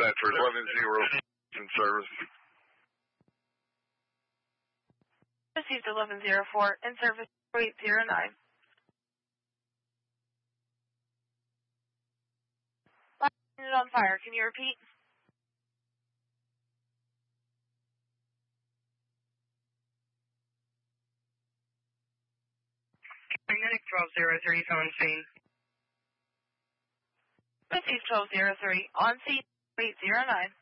Dispatcher 11-0 in service. Received 1104 in service 809. Last unit on fire. Can you repeat? Magnetic 1203 is on scene. Received 1203 on scene 809.